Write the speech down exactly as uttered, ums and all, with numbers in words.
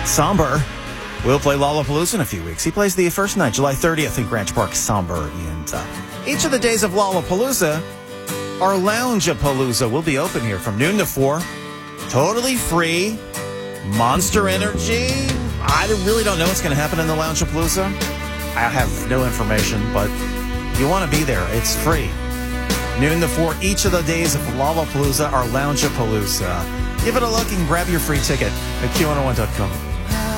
Somber will play Lollapalooza in a few weeks. He plays the first night, July thirtieth in Grant Park, Somber. And uh, each of the days of Lollapalooza, our Lounge-a-Palooza will be open here from noon to four. Totally free. Monster Energy. I really don't know what's going to happen in the Lounge-a-Palooza. I have no information, but you want to be there. It's free. Noon to four, each of the days of Lollapalooza are Lounge-a-Palooza. Give it a look and grab your free ticket at Q one oh one dot com.